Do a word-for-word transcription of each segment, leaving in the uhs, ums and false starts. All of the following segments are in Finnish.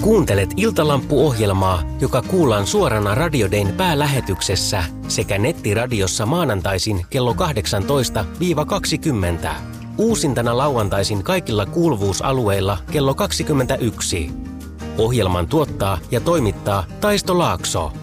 Kuuntelet Iltalamppu-ohjelmaa, joka kuullaan suorana Radio Dayn päälähetyksessä sekä nettiradiossa maanantaisin kello kahdeksantoista kaksikymmentä. Uusintana lauantaisin kaikilla kuuluvuusalueilla kello kaksikymmentäyksi. Ohjelman tuottaa ja toimittaa Taisto Laakso.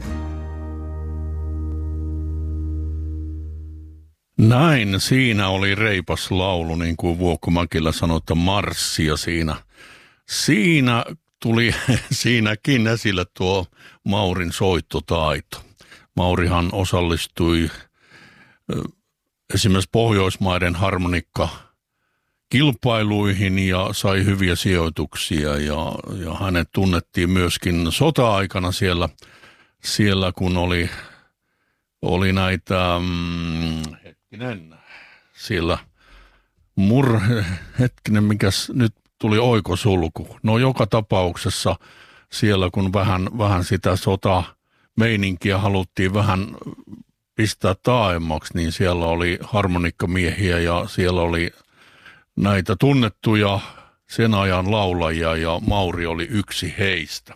Näin, siinä oli reipas laulu, niin kuin Vuokko Mäkilä sanoi, että marssia siinä. Siinä tuli siinäkin esille tuo Maurin soittotaito. Maurihan osallistui esimerkiksi Pohjoismaiden harmonikka-kilpailuihin ja sai hyviä sijoituksia. Ja, ja hänet tunnettiin myöskin sota-aikana siellä, siellä kun oli, oli näitä, mm, hetkinen, siellä mur, hetkinen, mikäs nyt tuli oikosulku. No joka tapauksessa siellä, kun vähän, vähän sitä sota-meininkiä haluttiin vähän pistää taaemmaksi, niin siellä oli harmonikkamiehiä ja siellä oli näitä tunnettuja sen ajan laulajia ja Mauri oli yksi heistä.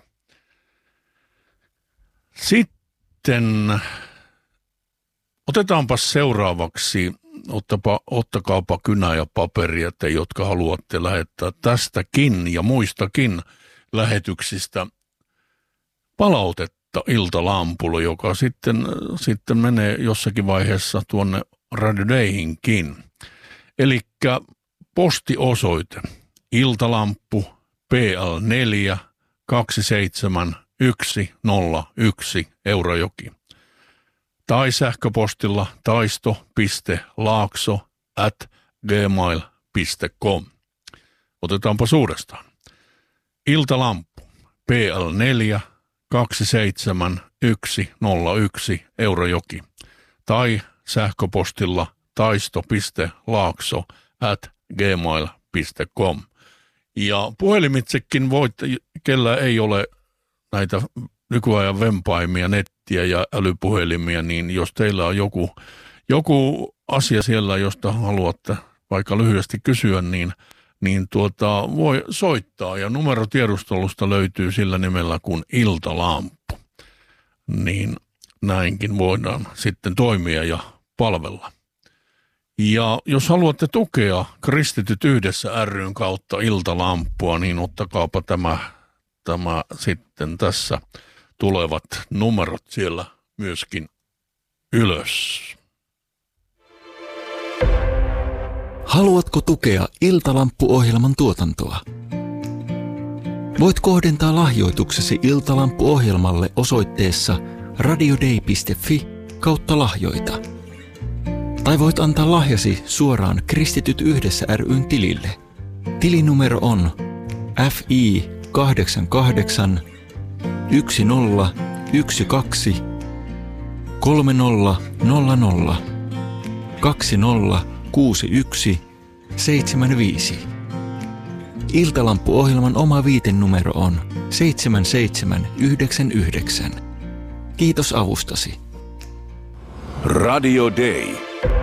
Sitten otetaanpa seuraavaksi, ottapa, ottakaapa kynä ja paperia, te, jotka haluatte lähettää tästäkin ja muistakin lähetyksistä palautetta Iltalampulle, joka sitten, sitten menee jossakin vaiheessa tuonne Radio Dayhinkin. Elikkä postiosoite Iltalamppu P L neljä kaksi seitsemän yksi nolla yksi Eurajoki. Tai sähköpostilla taisto piste laakso at gmail piste com. Otetaanpa uudestaan. Iltalamppu P L neljä kaksi seitsemän yksi nolla yksi Eurajoki. Tai sähköpostilla taisto piste laakso at gmail piste com. Ja puhelimitsekin voit, kellä ei ole näitä nykyajan vempaimia, nettiä ja älypuhelimia, niin jos teillä on joku, joku asia siellä, josta haluatte vaikka lyhyesti kysyä, niin, niin tuota, voi soittaa. Ja numero tiedustelusta löytyy sillä nimellä kuin Iltalamppu. Niin näinkin voidaan sitten toimia ja palvella. Ja jos haluatte tukea Kristityt yhdessä ry:n kautta Iltalamppua, niin ottakaapa tämä, tämä sitten tässä tulevat numerot siellä myöskin ylös. Haluatko tukea Iltalamppu-ohjelman tuotantoa? Voit kohdentaa lahjoituksesi Iltalamppu-ohjelmalle osoitteessa radiodei piste fi kautta lahjoita. Tai voit antaa lahjasi suoraan Kristityt yhdessä ry:n tilille. Tilinumero on F I kahdeksan kahdeksan yksi nolla yksi kaksi kolme nolla nolla nolla kaksi nolla kuusi yksi seitsemän viisi. Iltalamppu-ohjelman oma viitenumero on seitsemän seitsemän yhdeksän yhdeksän. Kiitos avustasi. Radio Day.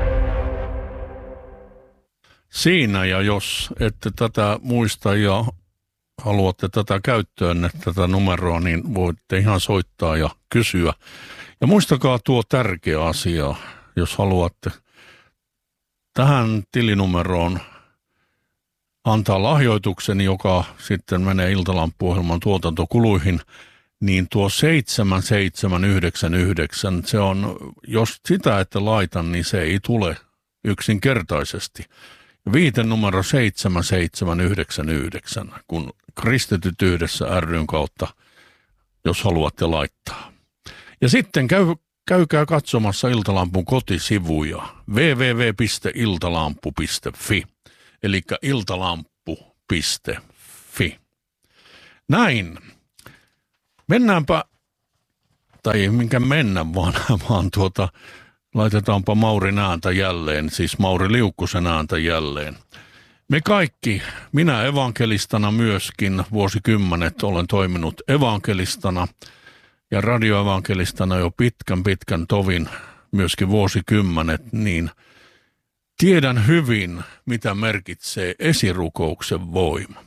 Siinä, ja jos ette tätä muista ja haluatte tätä käyttöönne, tätä numeroa, niin voitte ihan soittaa ja kysyä. Ja muistakaa tuo tärkeä asia, jos haluatte tähän tilinumeroon antaa lahjoituksen, joka sitten menee Iltalamppu-ohjelman tuotantokuluihin, niin tuo seitsemän seitsemän yhdeksän yhdeksän, se on, jos sitä ette laita, niin se ei tule yksinkertaisesti. Viite numero seitsemän seitsemän yhdeksän yhdeksän, kun Kristityt yhdessä ry:n kautta, jos haluatte laittaa. Ja sitten käy, käykää katsomassa Iltalampun kotisivuja double-u double-u double-u piste iltalamppu piste fi, eli iltalamppu piste fi. Näin. Mennäänpä, tai minkä mennä, vaan, vaan tuota, laitetaanpa Maurin ääntä jälleen, siis Mauri Liukkusen ääntä jälleen. Me kaikki, minä evankelistana myöskin, vuosikymmenet olen toiminut evankelistana ja radioevankelistana jo pitkän pitkän tovin, myöskin vuosikymmenet, niin tiedän hyvin, mitä merkitsee esirukouksen voima.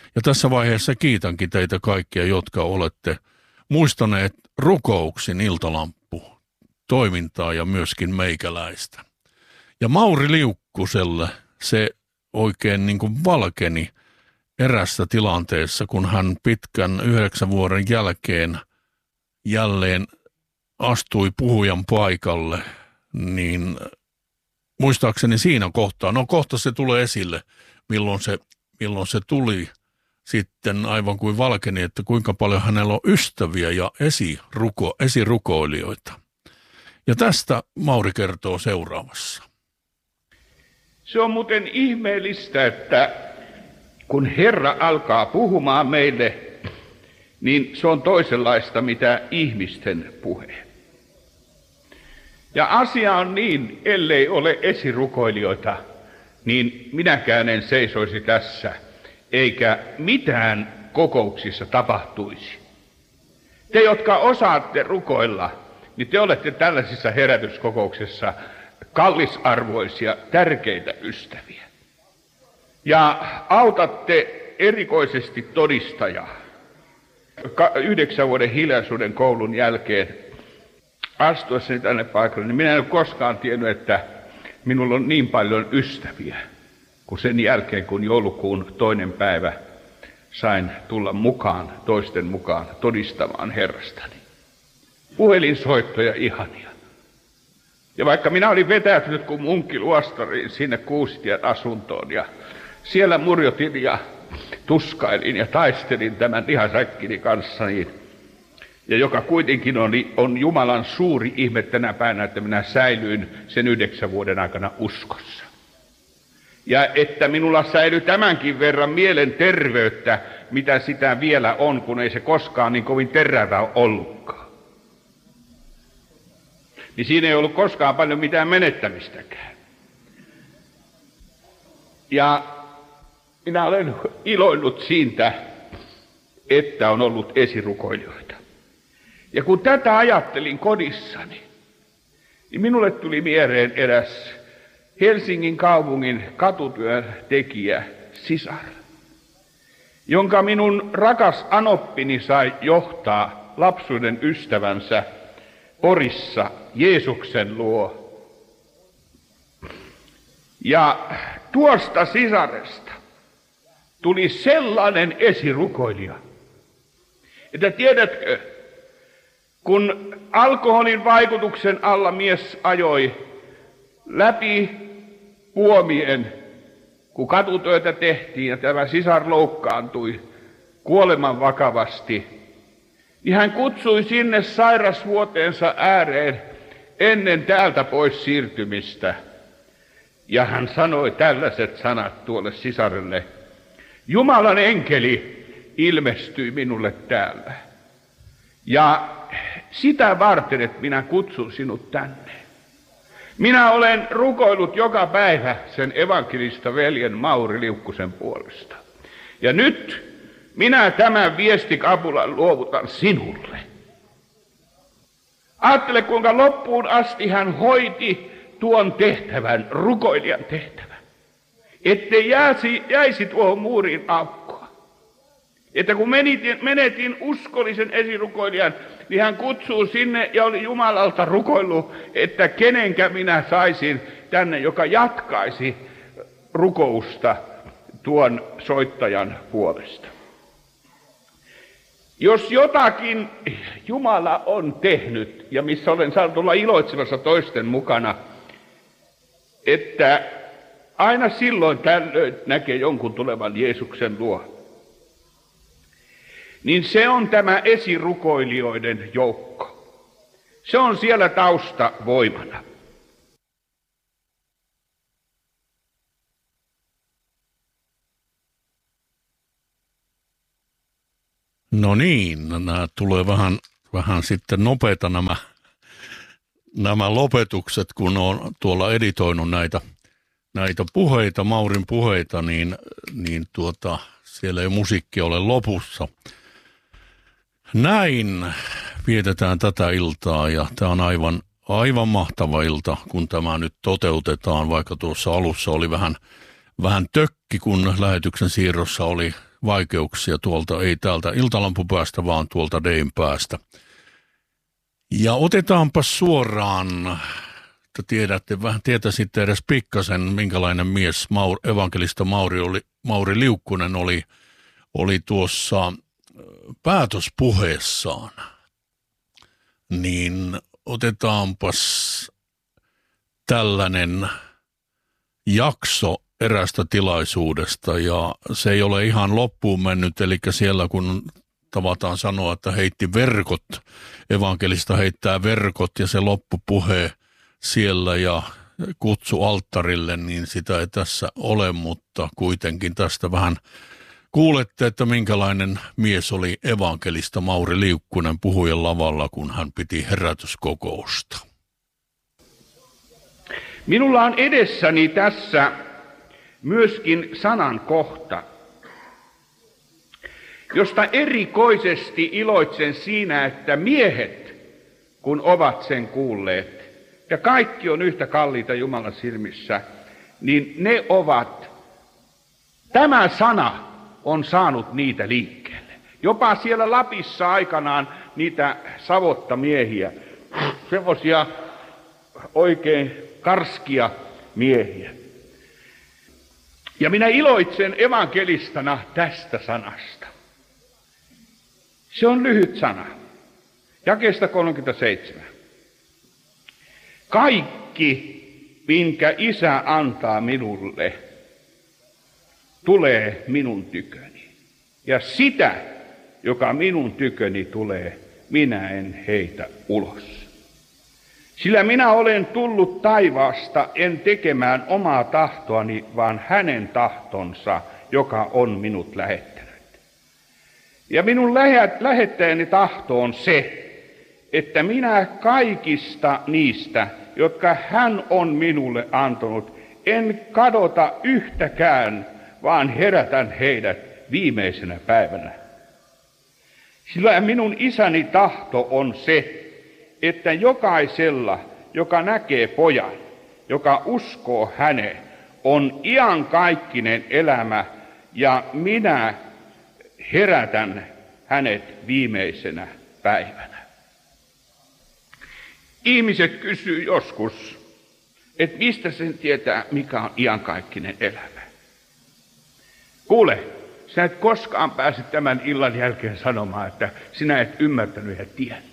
Ja tässä vaiheessa kiitänkin teitä kaikkia, jotka olette muistaneet rukouksin Iltalamppu toimintaa ja myöskin meikäläistä. Ja Mauri Liukkuselle se oikein niin kuin valkeni erässä tilanteessa, kun hän pitkän yhdeksän vuoden jälkeen jälleen astui puhujan paikalle, niin muistaakseni siinä kohtaa, no kohta se tulee esille, milloin se, milloin se tuli sitten aivan kuin valkeni, että kuinka paljon hänellä on ystäviä ja esiruko, esirukoilijoita. Ja tästä Mauri kertoo seuraavassa. Se on muuten ihmeellistä, että kun Herra alkaa puhumaan meille, niin se on toisenlaista mitä ihmisten puhe. Ja asia on niin, ellei ole esirukoilijoita, niin minäkään en seisoisi tässä, eikä mitään kokouksissa tapahtuisi. Te, jotka osaatte rukoilla, niin te olette tällaisissa herätyskokouksissa kallisarvoisia, tärkeitä ystäviä. Ja autatte erikoisesti todistajaa. Yhdeksän vuoden hiljaisuuden koulun jälkeen astuessani tänne paikalle, niin minä en ole koskaan tiennyt, että minulla on niin paljon ystäviä, kuin sen jälkeen, kun joulukuun toinen päivä sain tulla mukaan, toisten mukaan, todistamaan Herrastani. Puhelinsoittoja ihania. Ja vaikka minä olin vetäytynyt kuin munkki luostariin sinne Kuusitien asuntoon, ja siellä murjotin ja tuskailin ja taistelin tämän lihasäkkini kanssa, niin, ja joka kuitenkin on, on Jumalan suuri ihme tänä päivänä, että minä säilyin sen yhdeksän vuoden aikana uskossa. Ja että minulla säilyi tämänkin verran mielen terveyttä, mitä sitä vielä on, kun ei se koskaan niin kovin terävä ollutkaan. Niin siinä ei ollut koskaan paljon mitään menettämistäkään. Ja minä olen iloinut siitä, että on ollut esirukoilijoita. Ja kun tätä ajattelin kodissani, niin minulle tuli mieleen eräs Helsingin kaupungin katutyön tekijä, sisar, jonka minun rakas anoppini sai johtaa lapsuuden ystävänsä Porissa Jeesuksen luo. Ja tuosta sisaresta tuli sellainen esirukoilija, että tiedätkö, kun alkoholin vaikutuksen alla mies ajoi läpi puomien, kun katutöitä tehtiin ja tämä sisar loukkaantui kuoleman vakavasti, niin hän kutsui sinne sairasvuoteensa ääreen ennen täältä pois siirtymistä. Ja hän sanoi tällaiset sanat tuolle sisarelle: Jumalan enkeli ilmestyi minulle täällä. Ja sitä varten, että minä kutsun sinut tänne. Minä olen rukoillut joka päivä sen evankelista veljen Mauri Liukkusen puolesta. Ja nyt minä tämän viestikapulan luovutan sinulle. Ajattele, kuinka loppuun asti hän hoiti tuon tehtävän, rukoilijan tehtävän. Ettei jäisi, jäisi tuohon muuriin aukkoa. Että kun menetin, menetin uskollisen esirukoilijan, niin hän kutsuu sinne ja oli Jumalalta rukoillut, että kenenkä minä saisin tänne, joka jatkaisi rukousta tuon soittajan puolesta. Jos jotakin Jumala on tehnyt, ja missä olen saanut olla iloitsemassa toisten mukana, että aina silloin tällöin näkee jonkun tulevan Jeesuksen luo, niin se on tämä esirukoilijoiden joukko. Se on siellä taustavoimana. No niin, nämä tulee vähän, vähän sitten nopeita nämä, nämä lopetukset, kun on tuolla editoinut näitä, näitä puheita, Maurin puheita, niin, niin tuota, siellä ei musiikki ole lopussa. Näin vietetään tätä iltaa ja tämä on aivan, aivan mahtava ilta, kun tämä nyt toteutetaan, vaikka tuossa alussa oli vähän, vähän tökki, kun lähetyksen siirrossa oli, vaikeuksia tuolta, ei täältä iltalampupäästä, vaan tuolta Dein päästä. Ja otetaanpa suoraan, että tiedätte, vähän tietäisitte edes pikkasen, minkälainen mies Maur, evankelista Mauri, oli, Mauri Liukkunen oli, oli tuossa päätöspuheessaan. Niin otetaanpas tällainen jakso erästä tilaisuudesta, ja se ei ole ihan loppuun mennyt, eli siellä kun tavataan sanoa, että heitti verkot, evankelista heittää verkot, ja se loppupuhe siellä ja kutsu alttarille, niin sitä ei tässä ole, mutta kuitenkin tästä vähän kuulette, että minkälainen mies oli evankelista Mauri Liukkunen puhujen lavalla, kun hän piti herätyskokousta. Minulla on edessäni tässä myöskin sanan kohta, josta erikoisesti iloitsen siinä, että miehet, kun ovat sen kuulleet, ja kaikki on yhtä kalliita Jumalan silmissä, niin ne ovat, tämä sana on saanut niitä liikkeelle. Jopa siellä Lapissa aikanaan niitä savottamiehiä, semmoisia oikein karskia miehiä. Ja minä iloitsen evankelistana tästä sanasta. Se on lyhyt sana. Jakeesta kolmekymmentäseitsemän. Kaikki, minkä Isä antaa minulle, tulee minun tyköni. Ja sitä, joka minun tyköni tulee, minä en heitä ulos. Sillä minä olen tullut taivaasta en tekemään omaa tahtoani, vaan hänen tahtonsa, joka on minut lähettänyt. Ja minun lähettäjäni tahto on se, että minä kaikista niistä, jotka hän on minulle antanut, en kadota yhtäkään, vaan herätän heidät viimeisenä päivänä. Sillä minun isäni tahto on se, että jokaisella, joka näkee pojan, joka uskoo häneen, on iankaikkinen elämä, ja minä herätän hänet viimeisenä päivänä. Ihmiset kysyy joskus, että mistä sen tietää, mikä on iankaikkinen elämä. Kuule, sä et koskaan pääse tämän illan jälkeen sanomaan, että sinä et ymmärtänyt ja tiennyt.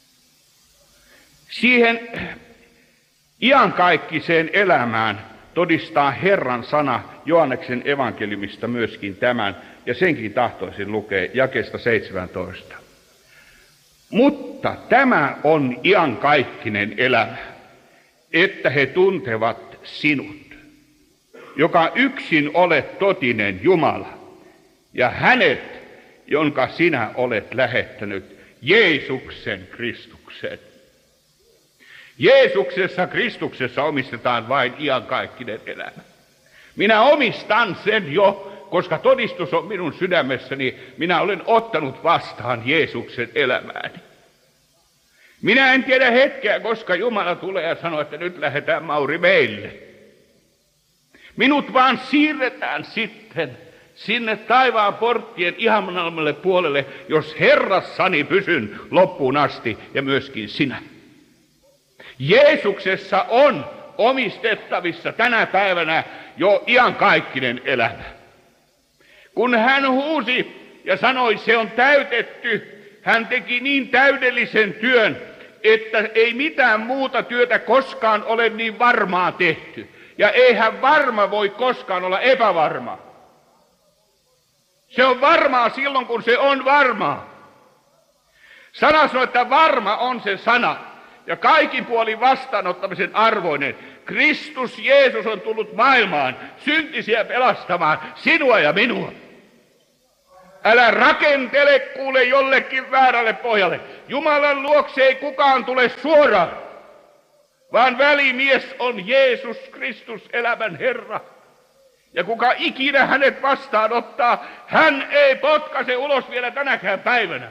Siihen iankaikkiseen elämään todistaa Herran sana Johanneksen evankeliumista myöskin tämän, ja senkin tahtoisin lukea jakeesta seitsemäntoista. Mutta tämä on iankaikkinen elämä, että he tuntevat sinut, joka yksin olet totinen Jumala, ja hänet, jonka sinä olet lähettänyt, Jeesuksen Kristuksen. Jeesuksessa Kristuksessa omistetaan vain iankaikkinen elämä. Minä omistan sen jo, koska todistus on minun sydämessäni. Minä olen ottanut vastaan Jeesuksen elämääni. Minä en tiedä hetkeä, koska Jumala tulee ja sanoo, että nyt lähdetään Mauri meille. Minut vaan siirretään sitten sinne taivaan porttien ihanammalle puolelle, jos Herrassani pysyn loppuun asti ja myöskin sinä. Jeesuksessa on omistettavissa tänä päivänä jo iankaikkinen elämä. Kun hän huusi ja sanoi, se on täytetty, hän teki niin täydellisen työn, että ei mitään muuta työtä koskaan ole niin varmaa tehty. Ja eihän varma voi koskaan olla epävarma. Se on varmaa silloin, kun se on varmaa. Sana sanoo, että varma on se sana. Ja kaikin puolin vastaanottamisen arvoinen. Kristus Jeesus on tullut maailmaan syntisiä pelastamaan sinua ja minua. Älä rakentele kuule jollekin väärälle pohjalle. Jumalan luokse ei kukaan tule suoraan, vaan välimies on Jeesus Kristus, elämän Herra. Ja kuka ikinä hänet vastaanottaa, hän ei potkaise ulos vielä tänäkään päivänä.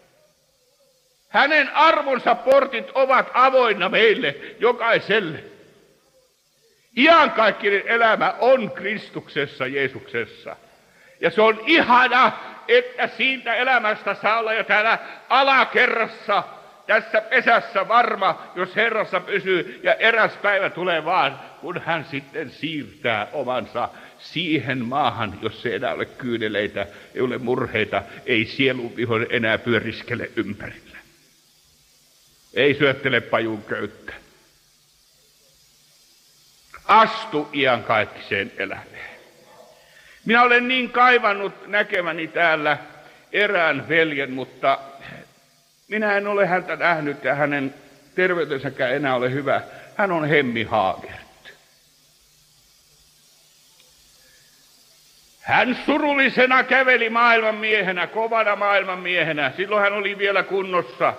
Hänen armonsa portit ovat avoinna meille, jokaiselle. Iankaikkinen elämä on Kristuksessa, Jeesuksessa. Ja se on ihana, että siitä elämästä saa olla jo täällä alakerrassa, tässä pesässä varma, jos Herrassa pysyy. Ja eräs päivä tulee vaan, kun hän sitten siirtää omansa siihen maahan, jos ei enää ole kyyneleitä, ei ole murheita, ei sielun vihollinen enää pyöriskele ympärillä. Ei syöttele pajun köyttä. Astu iankaikkiseen elämään. Minä olen niin kaivannut näkemäni täällä erään veljen, mutta minä en ole häntä nähnyt ja hänen terveytensäkään enää ole hyvä. Hän on Hemmi Haagert. Hän surullisena käveli maailmanmiehenä, kovana maailmanmiehenä. Silloin hän oli vielä kunnossa.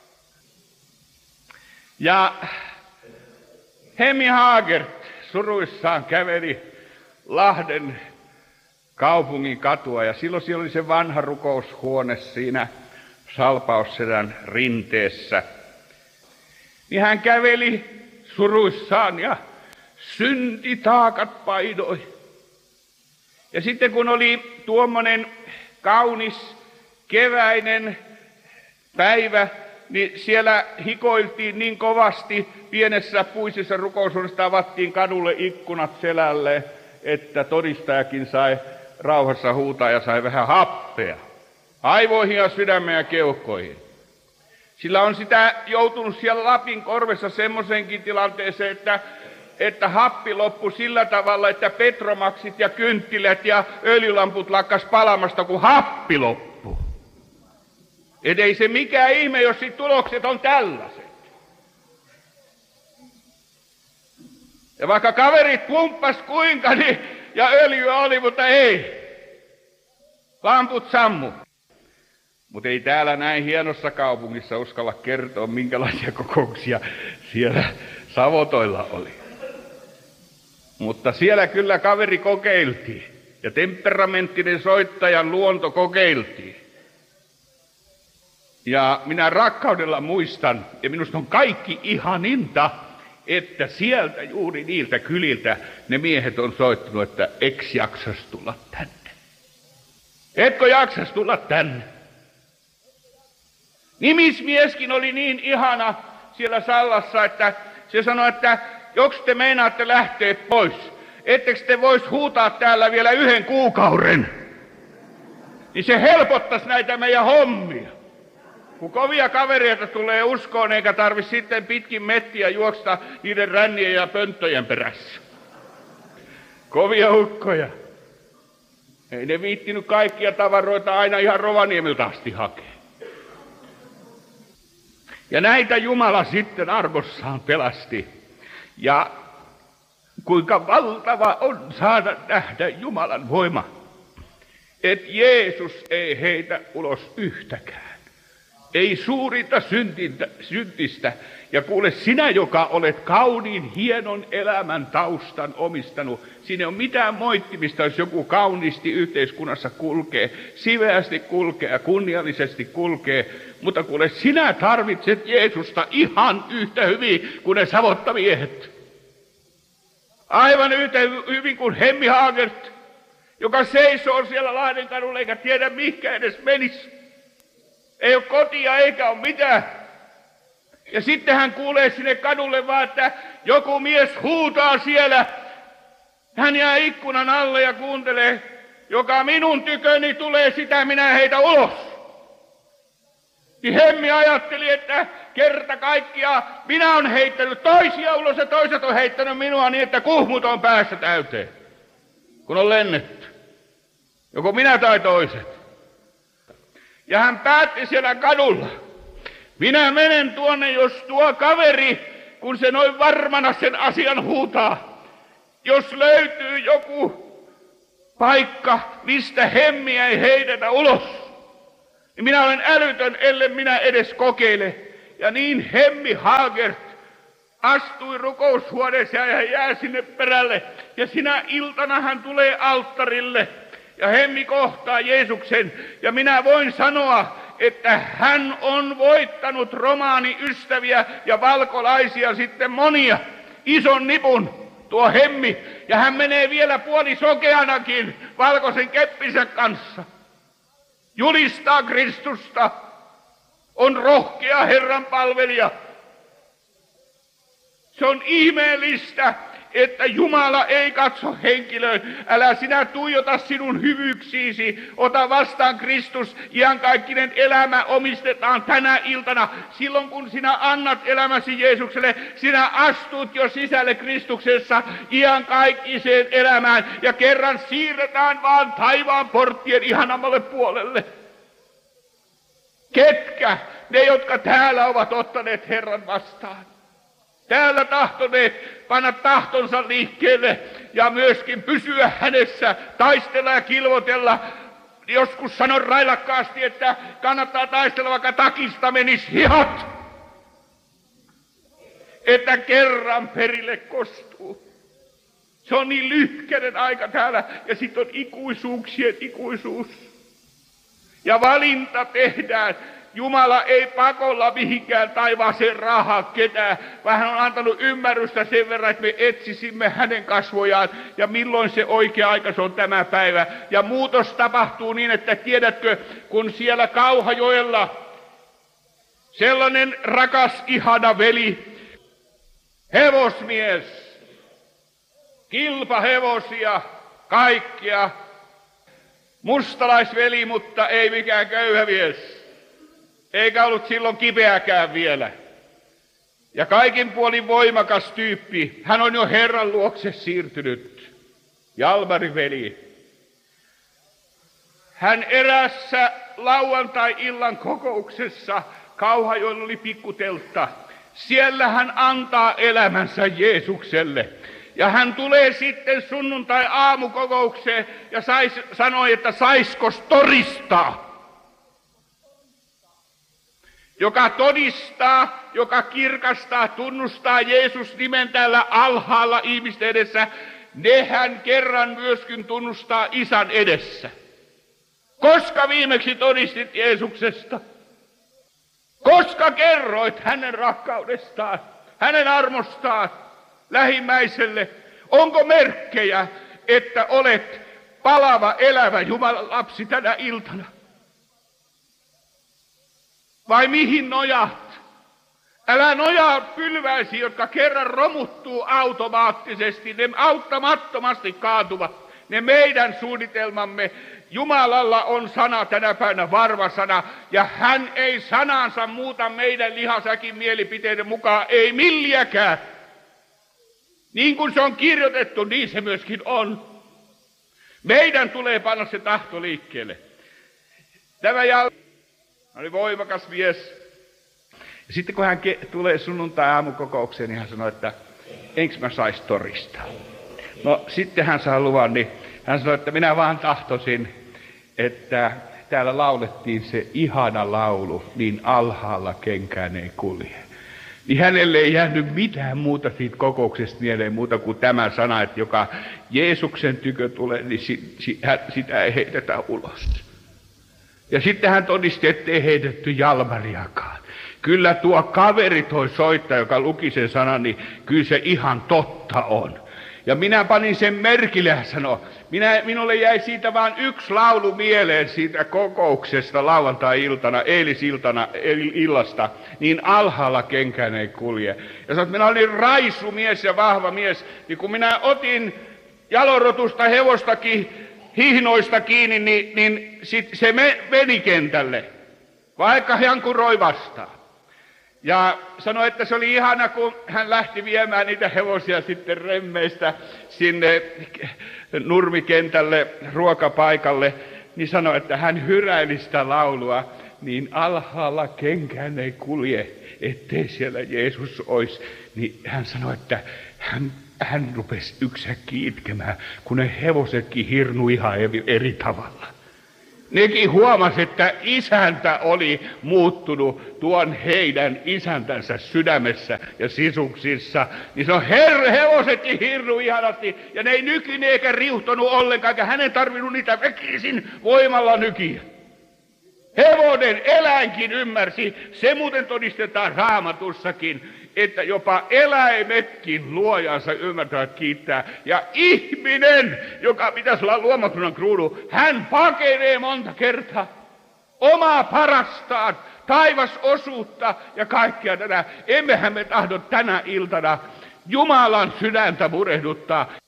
Ja Hemmi Haagert suruissaan käveli Lahden kaupungin katua. Ja silloin siellä oli se vanha rukoushuone siinä Salpaussedän rinteessä. Niin hän käveli suruissaan ja syntitaakat painoi. Ja sitten kun oli tuommoinen kaunis keväinen päivä, niin siellä hikoiltiin niin kovasti, pienessä puisessa rukoushuoneessa avattiin kadulle ikkunat selälle, että todistajakin sai rauhassa huutaa ja sai vähän happea aivoihin ja sydämeen ja keuhkoihin. Sillä on sitä joutunut siellä Lapin korvessa semmoisenkin tilanteeseen, että, että happi loppui sillä tavalla, että petromaksit ja kynttilät ja öljylamput lakkas palamasta, kun happi loppui. Et ei se mikään ihme, jos sit tulokset on tällaiset. Ja vaikka kaverit pumppas kuinka, niin, ja öljyä oli, mutta ei. Lamput sammu. Mutta ei täällä näin hienossa kaupungissa uskalla kertoa, minkälaisia kokouksia siellä Savotoilla oli. Mutta siellä kyllä kaveri kokeiltiin. Ja temperamenttinen soittajan luonto kokeiltiin. Ja minä rakkaudella muistan, ja minusta on kaikki ihaninta, että sieltä juuri niiltä kyliltä ne miehet on soittanut, että eks jaksas tulla tänne. Etkö jaksas tulla tänne? Nimismieskin oli niin ihana siellä Sallassa, että se sanoi, että joks te meinaatte lähteä pois, ettekö te vois huutaa täällä vielä yhden kuukauden, niin se helpottaisi näitä meidän hommia. Kun kovia kavereita tulee uskoon, eikä tarvi sitten pitkin mettiä juoksta niiden rännien ja pönttöjen perässä. Kovia ukkoja. Ei ne viittinyt kaikkia tavaroita aina ihan Rovaniemeltä asti hakea. Ja näitä Jumala sitten armossaan pelasti. Ja kuinka valtava on saada nähdä Jumalan voima, että Jeesus ei heitä ulos yhtäkään. Ei suurinta syntintä, syntistä. Ja kuule, sinä, joka olet kauniin, hienon elämän taustan omistanut, siinä ei ole mitään moittimista, jos joku kauniisti yhteiskunnassa kulkee, siveästi kulkee ja kunniallisesti kulkee. Mutta kuule, sinä tarvitset Jeesusta ihan yhtä hyvin kuin ne savottamiehet. Aivan yhtä hyvin kuin Hemmi Haagert, joka seisoo siellä Lahden kadulla eikä tiedä mihinkä edes menisi. Ei ole kotia eikä ole mitään. Ja sitten hän kuulee sinne kadulle vaan, että joku mies huutaa siellä. Hän jää ikkunan alle ja kuuntelee, joka minun tyköni tulee, sitä minä heitä ulos. Niin Hemmi ajatteli, että kerta kaikkiaan minä olen heittänyt toisia ulos ja toiset on heittänyt minua niin, että kuhmut on päässä täyteen, kun on lennetty. Joko minä tai toiset. Ja hän päätti siellä kadulla. Minä menen tuonne, jos tuo kaveri, kun se noin varmana sen asian huutaa, jos löytyy joku paikka, mistä Hemmiä ei heidetä ulos, niin minä olen älytön, ellei minä edes kokeile. Ja niin Hemmi Haagert astui rukoushuoneeseen ja jää sinne perälle. Ja sinä iltana hän tulee alttarille. Ja Hemmi kohtaa Jeesuksen, ja minä voin sanoa, että hän on voittanut romaaniystäviä ja valkolaisia sitten monia. Ison nipun tuo Hemmi, Ja hän menee vielä puoli sokeanakin valkoisen keppinsä kanssa. Julistaa Kristusta. On rohkea Herran palvelija. Se on ihmeellistä, että Jumala ei katso henkilöön. Älä sinä tuijota sinun hyvyyksiisi. Ota vastaan Kristus. Iankaikkinen elämä omistetaan tänä iltana. Silloin kun sinä annat elämäsi Jeesukselle, sinä astut jo sisälle Kristuksessa iankaikkiseen elämään. Ja kerran siirretään vaan taivaan porttien ihanammalle puolelle. Ketkä? Ne, jotka täällä ovat ottaneet Herran vastaan. Täällä tahtoneet panna tahtonsa liikkeelle ja myöskin pysyä hänessä, taistella ja kilvotella. Joskus sanon railakkaasti, että kannattaa taistella, vaikka takista menis hihat. Että kerran perille kostuu. Se on niin lyhkäinen aika täällä ja sitten on ikuisuuksien ikuisuus. Ja valinta tehdään. Jumala ei pakolla mihinkään taivaaseen rahaa ketään, vaan hän on antanut ymmärrystä sen verran, että me etsisimme hänen kasvojaan. Ja milloin se oikea aika, se on tämä päivä. Ja muutos tapahtuu niin, että tiedätkö, kun siellä Kauhajoella sellainen rakas, ihana veli, hevosmies, kilpahevosia, kaikkia, mustalaisveli, mutta ei mikään köyhä mies. Eikä ollut silloin kipeäkään vielä. Ja kaikin puolin voimakas tyyppi. Hän on jo Herran luokse siirtynyt. Jalmari veli. Hän erässä lauantai-illan kokouksessa, Kauhajoella oli pikkuteltta. Siellä hän antaa elämänsä Jeesukselle. Ja hän tulee sitten sunnuntai-aamukokoukseen ja sais, sanoi, että saiskos todistaa. Joka todistaa, joka kirkastaa, tunnustaa Jeesus nimen täällä alhaalla ihmisten edessä, ne hän kerran myöskin tunnustaa Isän edessä. Koska viimeksi todistit Jeesuksesta? Koska kerroit hänen rakkaudestaan, hänen armostaan lähimmäiselle? Onko merkkejä, että olet palava, elävä Jumalan lapsi tänä iltana? Vai mihin nojaat? Älä nojaa pylväisiin, jotka kerran romuttuu automaattisesti. Ne auttamattomasti kaatuvat. Ne meidän suunnitelmamme. Jumalalla on sana tänä päivänä, varma sana. Ja hän ei sanansa muuta meidän lihasäkin mielipiteiden mukaan. Ei milliäkään. Niin kuin se on kirjoitettu, niin se myöskin on. Meidän tulee panna se tahto liikkeelle. Tämä jal... Hän oli voimakas mies. Ja sitten kun hän ke- tulee sunnuntai-aamukokoukseen, niin hän sanoi, että enkö mä sais todistaa. No sitten hän saa luvan, niin hän sanoi, että minä vaan tahtoisin, että täällä laulettiin se ihana laulu, niin alhaalla kenkään ei kulje. Niin hänelle ei jäänyt mitään muuta siitä kokouksesta mieleen muuta kuin tämä sana, että joka Jeesuksen tykö tulee, niin si- si- sitä ei heitetä ulos. Ja sitten hän todisti, ettei heitetty Jalmariakaan. Kyllä tuo kaveri toi soittaja, joka luki sen sanan, niin kyllä se ihan totta on. Ja minä panin sen merkille ja sanoi, minä, minulle jäi siitä vain yksi laulu mieleen siitä kokouksesta lauantai-iltana, eilisiltana, illasta, niin alhaalla kenkään ei kulje. Ja sanoin, että minä olin raisumies ja vahva mies, niin kun minä otin jalorotusta hevostakin, hihnoista kiinni, niin, niin sit se meni kentälle, vaikka hän kuroi vastaan. Ja sanoi, että se oli ihana, kun hän lähti viemään niitä hevosia sitten remmeistä sinne nurmikentälle, ruokapaikalle, niin sanoi, että hän hyräili sitä laulua, niin alhaalla kenkään ei kulje, ettei siellä Jeesus olisi. Niin hän sanoi, että hän Hän rupesi yksäkkiä itkemään, kun ne hevosetkin hirnu ihan eri tavalla. Nekin huomasi, että isäntä oli muuttunut tuon heidän isäntänsä sydämessä ja sisuksissa. Niin se on her- hevosetkin hirnu ihanasti, ja ne ei nykin eikä riuhtonut ollenkaan, eikä hänen tarvinnut niitä väkisin voimalla nykiä. Hevonen, eläinkin ymmärsi, se muuten todistetaan Raamatussakin, että jopa eläimetkin luojansa ymmärtävät kiittää. Ja ihminen, joka pitäisi olla luomakunnan kruunu, hän pakenee monta kertaa omaa parastaan, taivasosuutta ja kaikkea tätä. Emmehän me tahdo tänä iltana Jumalan sydäntä murehduttaa